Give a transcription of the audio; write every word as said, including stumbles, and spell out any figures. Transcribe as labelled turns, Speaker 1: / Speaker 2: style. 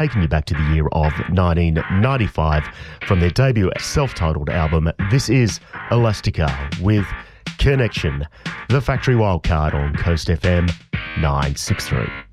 Speaker 1: taking you back to the year of nineteen ninety-five from their debut self-titled album. This is Elastica with Connection, the Factory Wildcard on Coast F M nine six three.